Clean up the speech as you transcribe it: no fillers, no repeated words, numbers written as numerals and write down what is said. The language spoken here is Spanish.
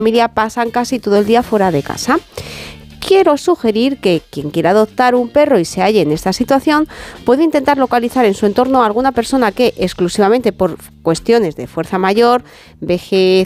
familia pasan casi todo el día fuera de casa. Quiero sugerir que quien quiera adoptar un perro y se halle en esta situación puede intentar localizar en su entorno a alguna persona que, exclusivamente por cuestiones de fuerza mayor, vejez